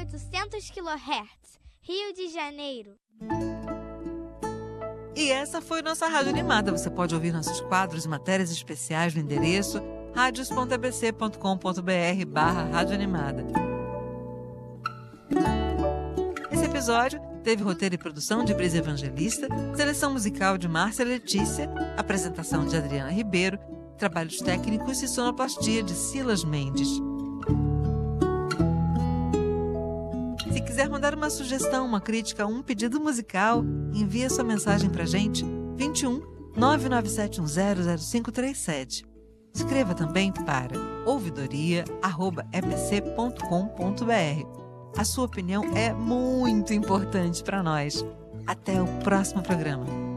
800 kHz, Rio de Janeiro. E essa foi nossa Rádio Animada. Você pode ouvir nossos quadros e matérias especiais no endereço radios.abc.com.br/Rádio Animada. Esse episódio teve roteiro e produção de Brisa Evangelista, seleção musical de Márcia Letícia, apresentação de Adriana Ribeiro, trabalhos técnicos e sonoplastia de Silas Mendes. Se quiser mandar uma sugestão, uma crítica, um pedido musical, envie sua mensagem pra gente, 21 997100537. Escreva também para ouvidoria@epc.com.br. A sua opinião é muito importante para nós. Até o próximo programa.